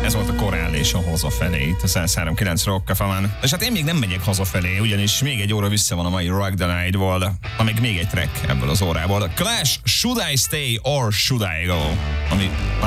Ez volt a Correlation hazafelé itt a 103.9 Rock FM-en. És hát én még nem megyek hazafelé, ugyanis még egy óra vissza van a mai Rock the Night-ból, amíg még egy track ebből az órából. Clash, Should I Stay or Should I Go? Ami